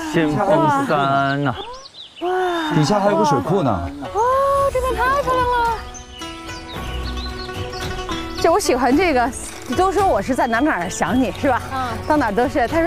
先锋山呐， 哇，底下还有个水库呢。 哇，这边太漂亮了！就我喜欢这个，都说我是在哪儿想你是吧？到哪儿都是。他说